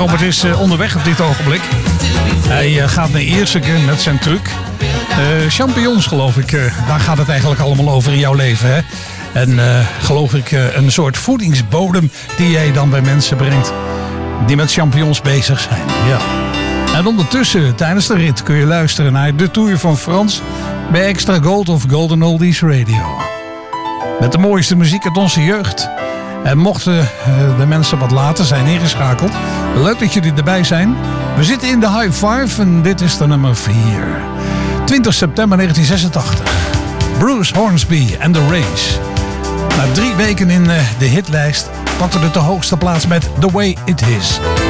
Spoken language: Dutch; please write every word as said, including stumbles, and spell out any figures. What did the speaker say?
Robert is uh, onderweg op dit ogenblik. Hij uh, gaat naar Ierseke met zijn truck. Uh, champignons geloof ik, uh, daar gaat het eigenlijk allemaal over in jouw leven. Hè? En uh, geloof ik uh, een soort voedingsbodem die jij dan bij mensen brengt die met champignons bezig zijn. Ja. En ondertussen, tijdens de rit, kun je luisteren naar de Tour van Frans bij Extra Gold of Golden Oldies Radio. Met de mooiste muziek uit onze jeugd. En mochten uh, de mensen wat later zijn ingeschakeld, leuk dat jullie erbij zijn. We zitten in de High Five en dit is de nummer vier. twintig september negentien zesentachtig. Bruce Hornsby en The Race. Na drie weken in uh, de hitlijst pakte het de hoogste plaats met The Way It Is.